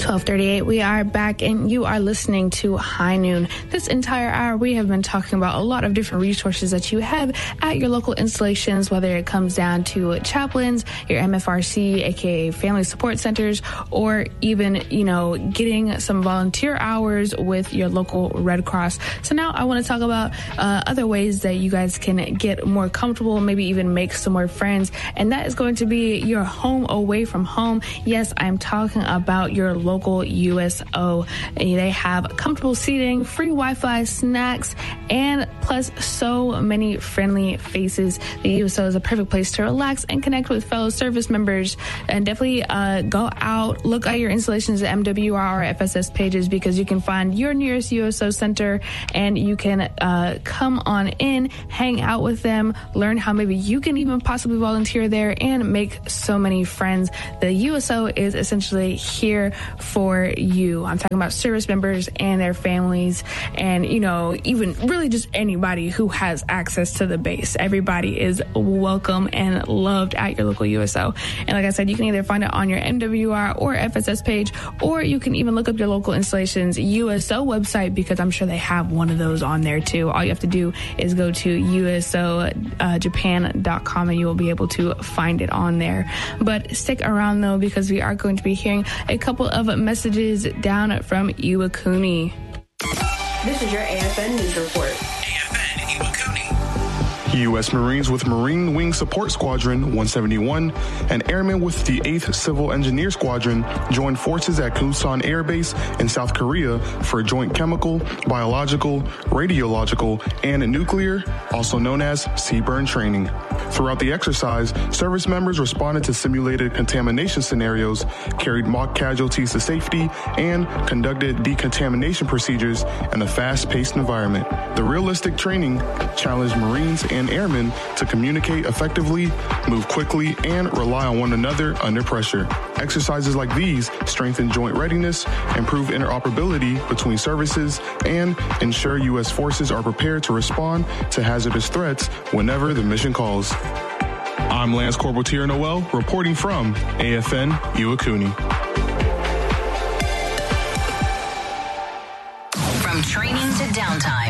12:38. We are back, and you are listening to High Noon. This entire hour, we have been talking about a lot of different resources that you have at your local installations, whether it comes down to chaplains, your MFRC, aka family support centers, or even, getting some volunteer hours with your local Red Cross. So now I want to talk about other ways that you guys can get more comfortable, maybe even make some more friends, and that is going to be your home away from home. Yes, I'm talking about your local USO. They have comfortable seating, free Wi-Fi, snacks, and plus so many friendly faces. The USO is a perfect place to relax and connect with fellow service members. And definitely go out, look at your installations at MWR or FSS pages, because you can find your nearest USO center and you can come on in, hang out with them, learn how maybe you can even possibly volunteer there and make so many friends. The USO is essentially here for you. I'm talking about service members and their families, and even really just anybody who has access to the base. Everybody is welcome and loved at your local USO. And like I said, you can either find it on your MWR or FSS page, or you can even look up your local installations USO website, because I'm sure they have one of those on there too. All you have to do is go to usojapan.com and you will be able to find it on there. But stick around though, because we are going to be hearing a couple of messages down from Iwakuni. This is your AFN News Report. AFN Iwakuni. U.S. Marines with Marine Wing Support Squadron 171 and airmen with the 8th Civil Engineer Squadron joined forces at Kusan Air Base in South Korea for joint chemical, biological, radiological, and nuclear, also known as CBRN training. Throughout the exercise, service members responded to simulated contamination scenarios, carried mock casualties to safety, and conducted decontamination procedures in a fast-paced environment. The realistic training challenged Marines and airmen to communicate effectively, move quickly, and rely on one another under pressure. Exercises like these strengthen joint readiness, improve interoperability between services, and ensure U.S. forces are prepared to respond to hazardous threats whenever the mission calls. I'm Lance Corporal Tier Noel, reporting from AFN Iwakuni. From training to downtime,